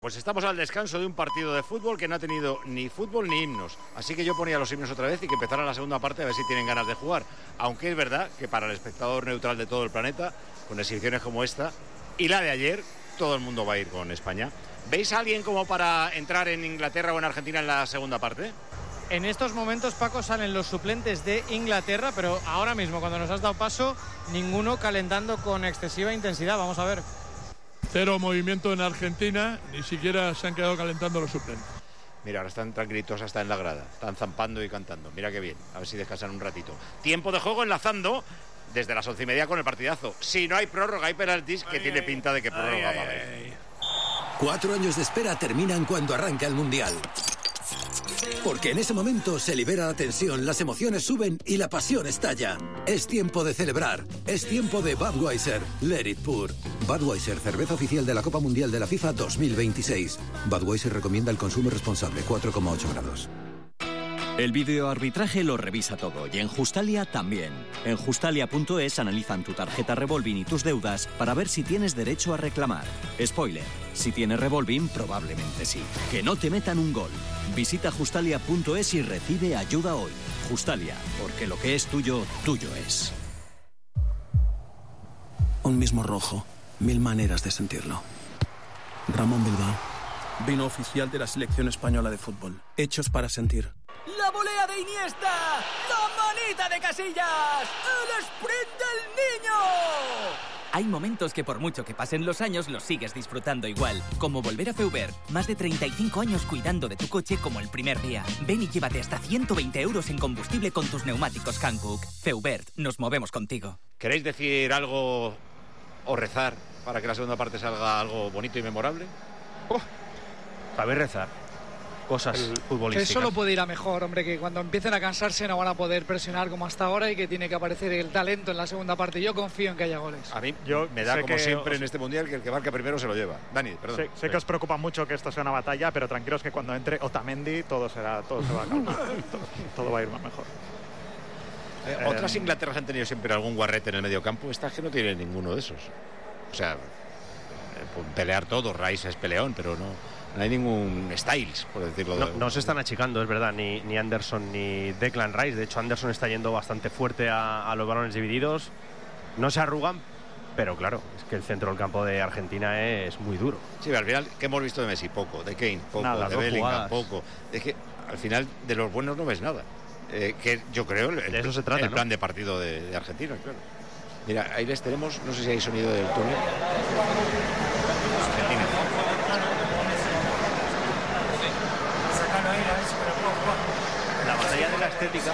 pues estamos al descanso de un partido de fútbol que no ha tenido ni fútbol ni himnos. Así que yo ponía los himnos otra vez y que empezara la segunda parte a ver si tienen ganas de jugar. Aunque es verdad que para el espectador neutral de todo el planeta, con exhibiciones como esta y la de ayer, todo el mundo va a ir con España. ¿Veis a alguien como para entrar en Inglaterra o en Argentina en la segunda parte? En estos momentos, Paco, salen los suplentes de Inglaterra, pero ahora mismo, cuando nos has dado paso, ninguno calentando con excesiva intensidad. Vamos a ver. Cero movimiento en Argentina, ni siquiera se han quedado calentando los suplentes. Mira, ahora están tranquilitos hasta en la grada, están zampando y cantando. Mira qué bien, a ver si descansan un ratito. Tiempo de juego enlazando desde las 11:30 con el partidazo. Si no hay prórroga, hay penaltis, que tiene pinta de que prórroga va a haber. 4 años de espera terminan cuando arranca el Mundial. Porque en ese momento se libera la tensión, las emociones suben y la pasión estalla. Es tiempo de celebrar. Es tiempo de Budweiser. Let it pour. Budweiser, cerveza oficial de la Copa Mundial de la FIFA 2026. Budweiser recomienda el consumo responsable, 4,8 grados. El videoarbitraje lo revisa todo y en Justalia también. En Justalia.es analizan tu tarjeta Revolving y tus deudas para ver si tienes derecho a reclamar. Spoiler, si tienes Revolving probablemente sí. Que no te metan un gol. Visita Justalia.es y recibe ayuda hoy. Justalia, porque lo que es tuyo, tuyo es. Un mismo rojo, 1000 maneras de sentirlo. Ramón Bilbao, vino oficial de la selección española de fútbol. Hechos para sentir. ¡La volea de Iniesta! ¡La manita de Casillas! ¡El sprint del niño! Hay momentos que por mucho que pasen los años los sigues disfrutando igual. Como volver a Feubert. Más de 35 años cuidando de tu coche como el primer día. Ven y llévate hasta 120 euros en combustible con tus neumáticos Hankook. Feubert, nos movemos contigo. ¿Queréis decir algo o rezar para que la segunda parte salga algo bonito y memorable? Saber rezar. Cosas futbolísticas. Que solo puede ir a mejor, hombre, que cuando empiecen a cansarse no van a poder presionar como hasta ahora y que tiene que aparecer el talento en la segunda parte. Yo confío en que haya goles. A mí me da como siempre en este Mundial que el que marca primero se lo lleva. Dani, perdón. Sé que os preocupa mucho que esto sea una batalla, pero tranquilos que cuando entre Otamendi todo se va a calmar. todo va a ir más mejor. Otras Inglaterras han tenido siempre algún guarrete en el medio campo. Esta que no tiene ninguno de esos. O sea, pelear todo. Rice es peleón, pero no hay ningún Styles, por decirlo. No se están achicando, es verdad, ni Anderson ni Declan Rice. De hecho, Anderson está yendo bastante fuerte a los balones divididos. No se arrugan, pero claro, es que el centro del campo de Argentina es muy duro. Sí, al final, ¿qué hemos visto de Messi? Poco, de Kane, poco, nada, de Bellingham, jugadas. poco. Es que al final de los buenos no ves nada. Que yo creo de eso se trata, el plan de partido de Argentina, claro. Mira, ahí les tenemos, no sé si hay sonido del túnel. Argentina. La batalla de la estética.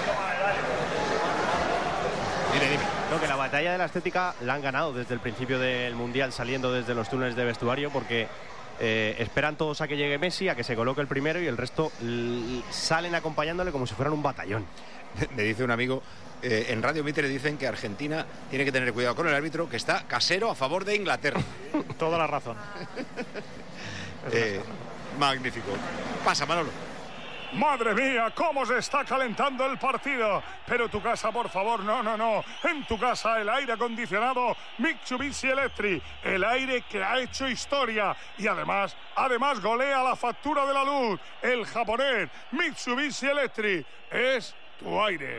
Dime. No, que la batalla de la estética la han ganado desde el principio del Mundial, saliendo desde los túneles de vestuario, porque esperan todos a que llegue Messi, a que se coloque el primero, y el resto salen acompañándole como si fueran un batallón. Me dice un amigo, en Radio Mitre dicen que Argentina tiene que tener cuidado con el árbitro, que está casero a favor de Inglaterra. Toda la razón. Magnífico. Pasa, Manolo. ¡Madre mía! ¿Cómo se está calentando el partido? Pero tu casa, por favor, no. En tu casa el aire acondicionado Mitsubishi Electric. El aire que ha hecho historia. Y además golea la factura de la luz. El japonés Mitsubishi Electric es tu aire.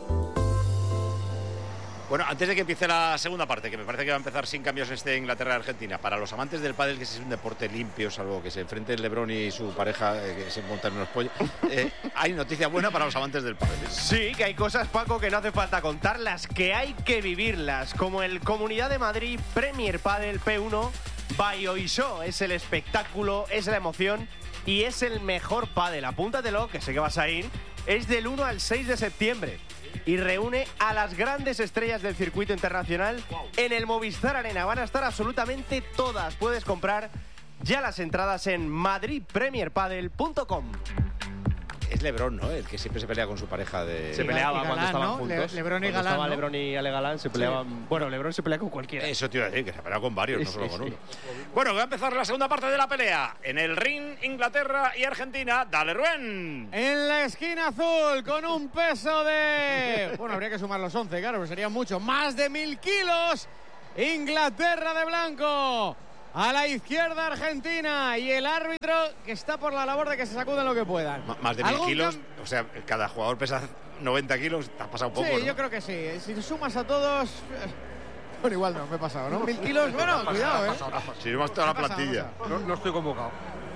Bueno, antes de que empiece la segunda parte, que me parece que va a empezar sin cambios Inglaterra-Argentina, para los amantes del pádel, que es un deporte limpio, salvo que se enfrenten LeBron y su pareja, que se montan unos pollos, hay noticia buena para los amantes del pádel. Sí, que hay cosas, Paco, que no hace falta contarlas, que hay que vivirlas, como el Comunidad de Madrid Premier Padel P1 by Oiso. Es el espectáculo, es la emoción y es el mejor pádel. Apúntatelo, que sé que vas a ir. Es del 1 al 6 de septiembre. Y reúne a las grandes estrellas del circuito internacional en el Movistar Arena. Van a estar absolutamente todas. Puedes comprar ya las entradas en madridpremierpadel.com. Es LeBron, ¿no? El que siempre se pelea con su pareja de... Se peleaba cuando estaban juntos. LeBron y Galán, Galán, ¿no? LeBron y Ale Galán se peleaban... Sí. Bueno, LeBron se pelea con cualquiera. Eso te iba a decir, que se ha peleado con varios, no solo con uno. Bueno, va a empezar la segunda parte de la pelea. En el ring, Inglaterra y Argentina. ¡Dale, Rubén! En la esquina azul, con un peso de... Bueno, habría que sumar los 11, claro, pero serían mucho. Más de 1000 kilos. Inglaterra de blanco. A la izquierda Argentina y el árbitro que está por la labor de que se sacuden lo que puedan. Más de 1000 kilos, o sea, cada jugador pesa 90 kilos, te has pasado un poco, Sí, ¿no? yo creo que sí. Si sumas a todos... Bueno, igual no, me he pasado, ¿no? 1000 kilos, bueno, cuidado, ¿eh? Si sumas toda la plantilla. No estoy convocado.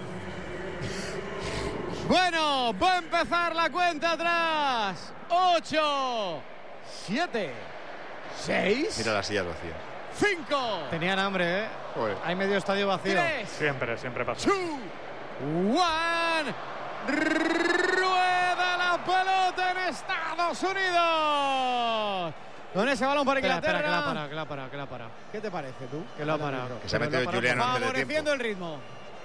Bueno, va a empezar la cuenta atrás. 8, 7, 6. Mira las sillas vacías. 5. Tenían hambre, ¿eh? Joder. Hay medio estadio vacío. 3, Siempre pasa. 2, 1. Rueda la pelota en Estados Unidos. Con ese balón para Inglaterra. Espera, que la para. ¿Qué te parece tú? Que lo ha parado. Que se ha metido Juliano antes de favoreciendo tiempo. el ritmo.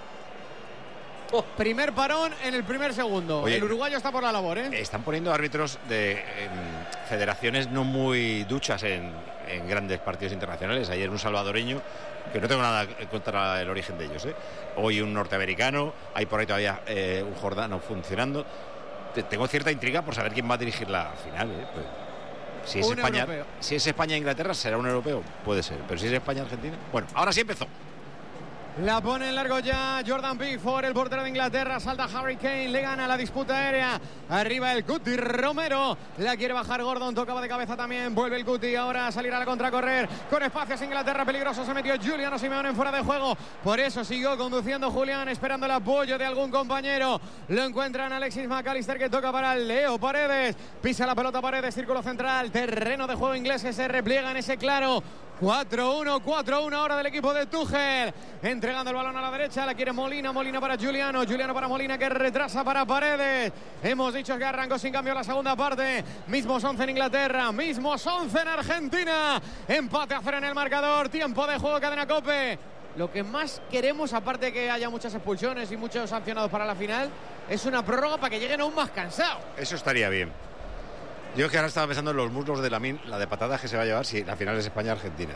Primer parón en el primer segundo. Oye, el uruguayo está por la labor, ¿eh? Están poniendo árbitros de federaciones no muy duchas en grandes partidos internacionales. Ayer un salvadoreño, que no tengo nada contra el origen de ellos, ¿eh? Hoy un norteamericano, hay por ahí todavía un jordano funcionando. Tengo cierta intriga por saber quién va a dirigir la final, ¿eh? Pues, si es España e Inglaterra, será un europeo, puede ser. Pero si es España-Argentina, bueno, ahora sí empezó. La pone en largo ya Jordan Pickford, el portero de Inglaterra. Salta Harry Kane, le gana la disputa aérea. Arriba el Cuti Romero. La quiere bajar Gordon, tocaba de cabeza también. Vuelve el Cuti, ahora a salir a la contracorrer. Con espacios Inglaterra, peligroso. Se metió Giuliano Simeone en fuera de juego. Por eso siguió conduciendo Julián, esperando el apoyo de algún compañero. Lo encuentran Alexis McAllister, que toca para Leo Paredes. Pisa la pelota Paredes, círculo central. Terreno de juego inglés que se repliega en ese claro. 4-1 ahora del equipo de Tuchel. Entregando el balón a la derecha, la quiere Molina para Giuliano para Molina, que retrasa para Paredes. Hemos dicho que arrancó sin cambio la segunda parte. Mismos 11 en Inglaterra, mismos 11 en Argentina. Empate a 0 en el marcador. Tiempo de juego, Cadena COPE. Lo que más queremos, aparte de que haya muchas expulsiones y muchos sancionados para la final, es una prórroga para que lleguen aún más cansados. Eso estaría bien. Yo es que ahora estaba pensando en los muslos de Lamine, la de patadas que se va a llevar si la final es España-Argentina.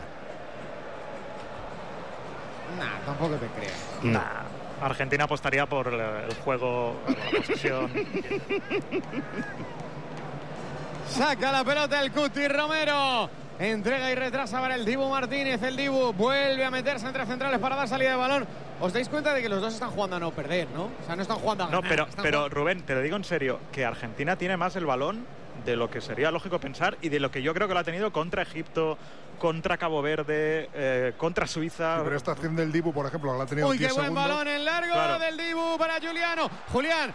Nah, tampoco te creas. Nah. Argentina apostaría por el juego, la posesión. Saca la pelota el Cuti Romero. Entrega y retrasa para el Dibu Martínez. El Dibu vuelve a meterse entre centrales para dar salida de balón. ¿Os dais cuenta de que los dos están jugando a no perder, no? O sea, no están jugando a ganar. No, pero Rubén, te lo digo en serio, que Argentina tiene más el balón de lo que sería lógico pensar y de lo que yo creo que lo ha tenido contra Egipto, contra Cabo Verde, contra Suiza. Sí, pero esta acción del Dibu, por ejemplo, la ha tenido 10 qué buen segundos. balón en largo del Dibu para Giuliano. Julián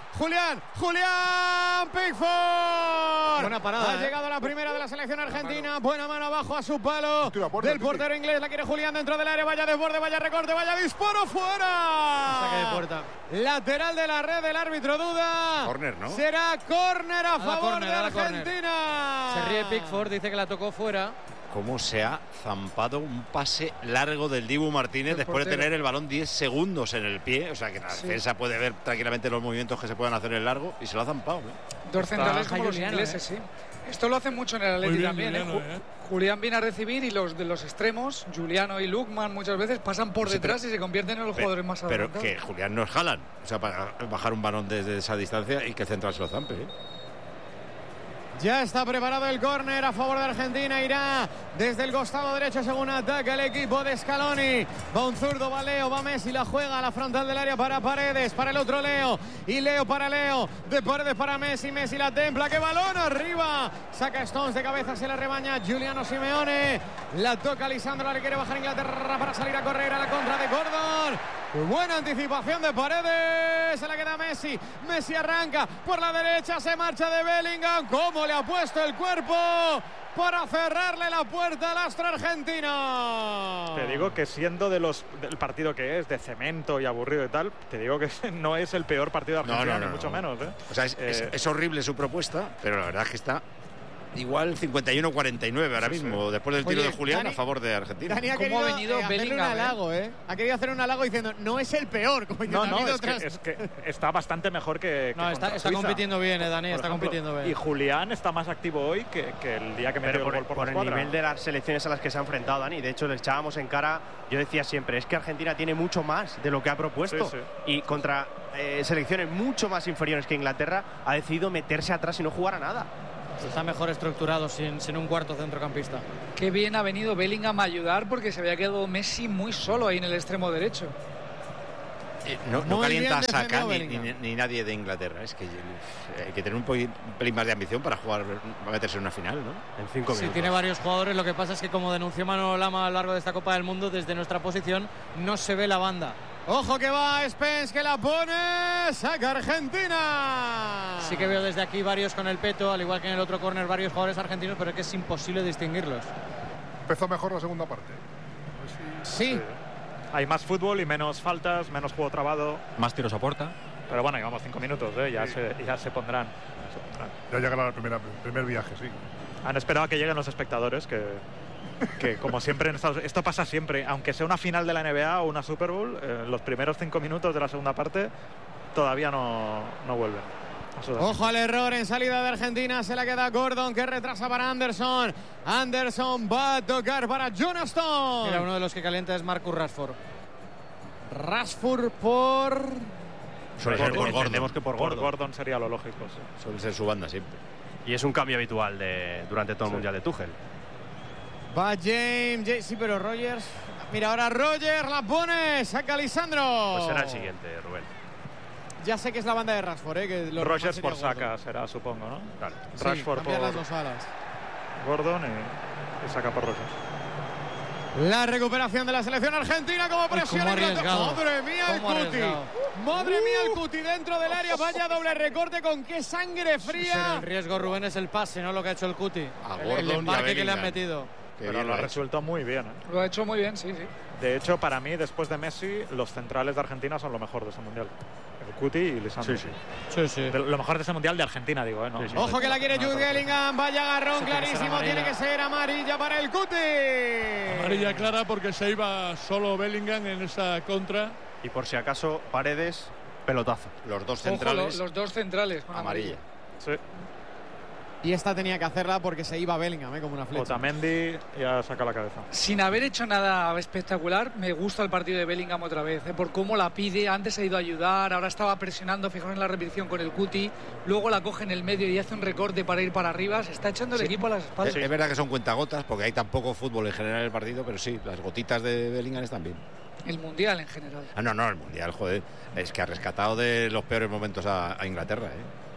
Pickford. Buena parada. Ha llegado la primera de la selección argentina. Buena mano abajo a su palo del portero inglés. La quiere Julián dentro del área. Vaya desborde, vaya recorte, vaya disparo fuera. Saque de puerta. Lateral de la red, el árbitro duda. Córner, ¿no? Será córner a favor de Argentina. Se ríe Pickford, dice que la tocó fuera. Cómo se ha zampado un pase largo del Dibu Martínez después de tener el balón 10 segundos en el pie. O sea que la defensa puede ver tranquilamente los movimientos que se puedan hacer en largo y se lo ha zampado, ¿eh? Dos centrales como los ingleses, sí. Esto lo hacen mucho en el Atleti también, Juliano, Julián viene a recibir y los de los extremos, Giuliano y Lukman, muchas veces pasan por detrás y se convierten en los jugadores más adelantados. Pero que Julián no es Haaland, o sea, para bajar un balón desde esa distancia y que el central se lo zampe, ¿eh? Ya está preparado el córner a favor de Argentina. Irá desde el costado derecho según ataca el equipo de Scaloni. Va un zurdo, va Leo, va Messi, la juega a la frontal del área para Paredes, para el otro Leo. Y Leo para Leo, de Paredes para Messi, Messi la templa, ¡qué balón arriba! Saca Stones de cabeza, se la rebaña Giuliano Simeone. La toca Lisandro, le quiere bajar Inglaterra para salir a correr a la contra de Gordon. Buena anticipación de Paredes, se la queda Messi. Messi arranca por la derecha, se marcha de Bellingham. ¿Cómo le ha puesto el cuerpo para cerrarle la puerta al astro argentino? Te digo que siendo del partido que es, de cemento y aburrido y tal, te digo que no es el peor partido de Argentina, ni mucho menos, ¿eh? O sea, es horrible su propuesta, pero la verdad es que está igual 51-49 ahora mismo, después del tiro de Julián a favor de Argentina. Dani ha querido hacerle un halago, Ha querido hacer un halago diciendo, no es el peor. Como es que está bastante mejor que no, está compitiendo bien, Dani, está compitiendo bien. Y Julián está más activo hoy que el día que metió el gol por el nivel de las selecciones a las que se ha enfrentado, Dani. De hecho, le echábamos en cara, yo decía siempre, es que Argentina tiene mucho más de lo que ha propuesto. Sí. Y contra selecciones mucho más inferiores que Inglaterra, ha decidido meterse atrás y no jugar a nada. Está mejor estructurado sin un cuarto centrocampista. Qué bien ha venido Bellingham a ayudar porque se había quedado Messi muy solo ahí en el extremo derecho. No calienta a Saka ni nadie de Inglaterra. Es que hay que tener un pelín más de ambición para jugar, para meterse en una final, ¿no? En 5 minutos. Sí, tiene varios jugadores. Lo que pasa es que, como denunció Manolo Lama a lo largo de esta Copa del Mundo, desde nuestra posición no se ve la banda. Ojo que va Spence, que la pone, saca Argentina. Sí que veo desde aquí varios con el peto, al igual que en el otro córner varios jugadores argentinos, pero es que es imposible distinguirlos. Empezó mejor la segunda parte. Sí. Hay más fútbol y menos faltas, menos juego trabado. Más tiros a puerta. Pero bueno, llevamos 5 minutos, ya se pondrán. Ya llegará el primer viaje, sí. Han esperado a que lleguen los espectadores, que como siempre, esto pasa siempre. Aunque sea una final de la NBA o una Super Bowl, los primeros 5 minutos de la segunda parte todavía no vuelven. Ojo al error en salida de Argentina, se la queda Gordon, que retrasa para Anderson. Anderson va a tocar para John Stones. Mira, uno de los que calienta es Marcus Rashford. Rashford por... Suele ser por Gordon. Que por Gordon sería lo lógico. Sí. Suele ser su banda siempre. Y es un cambio habitual durante todo el Mundial de Tuchel. Va James, sí, pero Rogers... Mira, ahora Rogers la pone, saca Lisandro. Pues será el siguiente, Rubén. Ya sé que es la banda de Rashford, que Rogers por Saka será, supongo, ¿no? Claro. Sí, Rashford por las dos alas. Gordon y Saka por Rogers. La recuperación de la selección argentina, como presiona. Madre mía el Cuti. Madre mía el Cuti dentro del área. Vaya doble recorte, con qué sangre fría. Pero el riesgo, Rubén, es el pase, no lo que ha hecho el Cuti. El embarque que le han metido. Pero lo ha resuelto muy bien. Lo ha hecho muy bien, sí. De hecho, para mí, después de Messi, los centrales de Argentina son lo mejor de ese mundial. El Cuti y Lisandro. Sí. Lo mejor de ese mundial de Argentina, digo, ¿no? Ojo que la quiere Jude Bellingham. Vaya agarrón clarísimo. Tiene que ser amarilla para el Cuti. Amarilla clara porque se iba solo Bellingham en esa contra. Y por si acaso, Paredes, pelotazo. Los dos centrales. Ojo, los dos centrales con amarilla. Sí. Y esta tenía que hacerla porque se iba Bellingham, como una flecha. Otamendi ya saca la cabeza. Sin haber hecho nada espectacular, me gusta el partido de Bellingham otra vez, por cómo la pide. Antes ha ido a ayudar, ahora estaba presionando, fijaros en la repetición con el Cuti, luego la coge en el medio y hace un recorte para ir para arriba. Se está echando el equipo a las espaldas. Es verdad que son cuentagotas, porque hay tan poco fútbol en general en el partido, pero sí, las gotitas de Bellingham están bien. El Mundial en general. No, el Mundial, joder. Es que ha rescatado de los peores momentos a Inglaterra,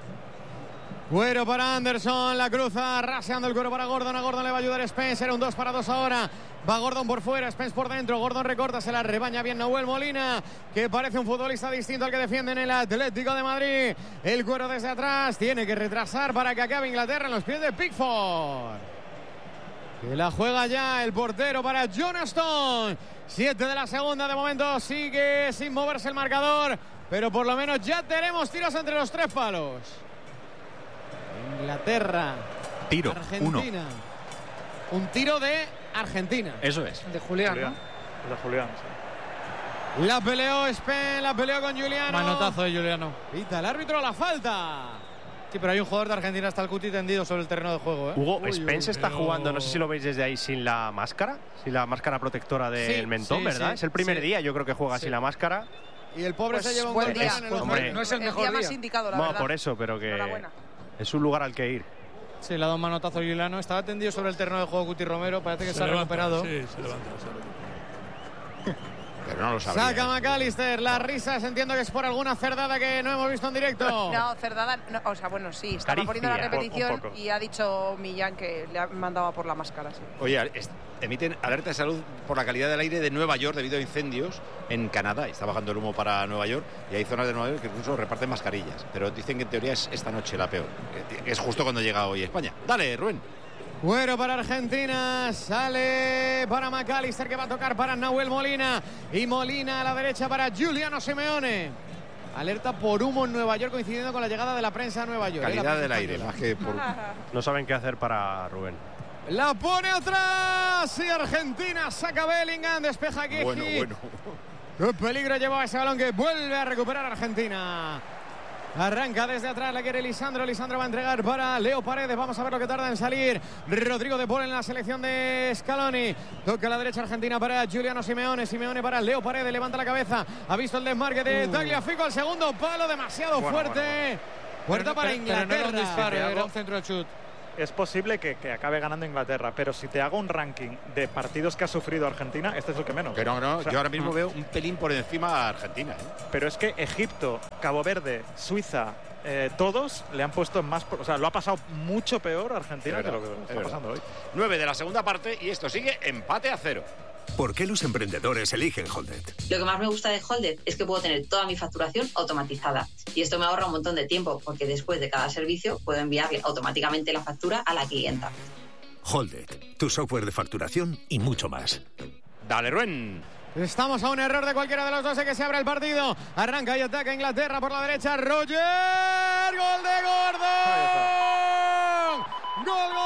Cuero para Anderson, la cruza, raseando el cuero para Gordon. A Gordon le va a ayudar Spence, era un 2 para 2 ahora. Va Gordon por fuera, Spence por dentro. Gordon recorta, se la rebaña bien Nahuel Molina, que parece un futbolista distinto al que defiende en el Atlético de Madrid. El cuero desde atrás, tiene que retrasar para que acabe Inglaterra en los pies de Pickford. Que la juega ya el portero para John Stones. 7 de la segunda, de momento sigue sin moverse el marcador, pero por lo menos ya tenemos tiros entre los 3 palos. Inglaterra. Tiro. Argentina. Un tiro de Argentina. Eso es. De Julián, ¿no? De Julián, sí. La peleó Spence, la peleó con Juliano. Manotazo de Juliano. Pita el árbitro la falta. Sí, pero hay un jugador de Argentina, hasta el Cuti tendido sobre el terreno de juego, Hugo, Spence está jugando, no sé si lo veis desde ahí, sin la máscara, sin la máscara protectora del mentón, ¿verdad? Sí. Es el primer día, yo creo que juega sin la máscara. Y el pobre se lleva un buen día. No es el mejor día. Más indicado, la verdad. Por eso, pero que es un lugar al que ir. Sí, le ha dado un manotazo a Juliano. Estaba tendido sobre el terreno de juego Cuti Romero. Parece que se ha recuperado. Sí, se levanta. Pero no lo sabía. Saca McAllister. Las risas, entiendo que es por alguna cerdada que no hemos visto en directo. No, cerdada, no, o sea, bueno, sí. Estaba poniendo la repetición y ha dicho Millán que le ha mandado por la máscara. Sí. Oye, emiten alerta de salud por la calidad del aire de Nueva York debido a incendios en Canadá. Está bajando el humo para Nueva York y hay zonas de Nueva York que incluso reparten mascarillas. Pero dicen que en teoría es esta noche la peor. Es justo cuando llega hoy España. Dale, Rubén. Cuero para Argentina, sale para McAllister, que va a tocar para Nahuel Molina. Y Molina a la derecha para Giuliano Simeone. Alerta por humo en Nueva York, coincidiendo con la llegada de la prensa a Nueva York. Calidad del aire, más que por... No saben qué hacer para Rubén. La pone atrás y Argentina saca Bellingham, despeja aquí. Bueno. Qué peligro llevaba ese balón que vuelve a recuperar Argentina. Arranca desde atrás, la quiere Lisandro. Lisandro va a entregar para Leo Paredes. Vamos a ver lo que tarda en salir Rodrigo de Paul en la selección de Scaloni. Toca a la derecha Argentina para Giuliano Simeone. Simeone para Leo Paredes. Levanta la cabeza. Ha visto el desmarque de Tagliafico al segundo palo. Demasiado fuerte. Puerta para Inglaterra. Pero no era un disparo, era un centro de chut. es posible que acabe ganando Inglaterra, pero si te hago un ranking de partidos que ha sufrido Argentina, este es el que menos. Que no, o sea, yo ahora mismo veo un pelín por encima a Argentina. Pero es que Egipto, Cabo Verde, Suiza, todos le han puesto más... O sea, lo ha pasado mucho peor a Argentina que lo que está pasando hoy. 9 de la segunda parte y esto sigue empate a 0. ¿Por qué los emprendedores eligen Holded? Lo que más me gusta de Holded es que puedo tener toda mi facturación automatizada. Y esto me ahorra un montón de tiempo, porque después de cada servicio puedo enviarle automáticamente la factura a la clienta. Holded, tu software de facturación y mucho más. Dale, Ruen. Estamos a un error de cualquiera de los dos, que se abre el partido. Arranca y ataca Inglaterra por la derecha. Roger. ¡Gol de Gordon! ¡Gol!